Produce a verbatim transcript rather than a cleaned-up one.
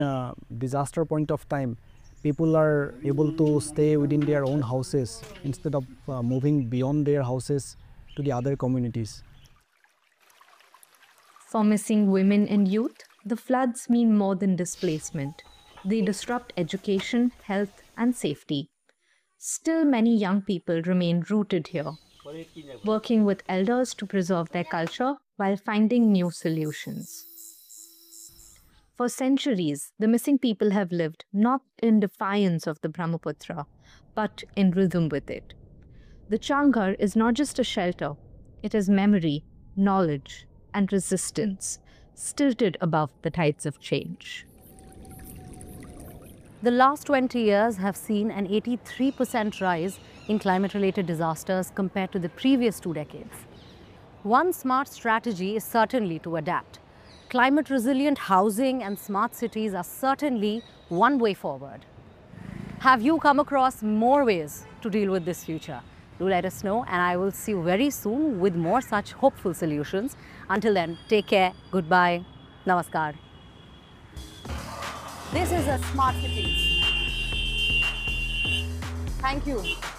uh, disaster point of time, people are able to stay within their own houses instead of uh, moving beyond their houses to the other communities. For missing women and youth, the floods mean more than displacement. They disrupt education, health, and safety. Still, many young people remain rooted here, working with elders to preserve their culture while finding new solutions. For centuries, the missing people have lived not in defiance of the Brahmaputra, but in rhythm with it. The Changhar is not just a shelter, it is memory, knowledge, and resistance, stilted above the tides of change. The last twenty years have seen an eighty-three percent rise in climate-related disasters compared to the previous two decades. One smart strategy is certainly to adapt. Climate-resilient housing and smart cities are certainly one way forward. Have you come across more ways to deal with this future? Do let us know, and I will see you very soon with more such hopeful solutions. Until then, take care, goodbye, namaskar. This is a Smart Cities. Thank you.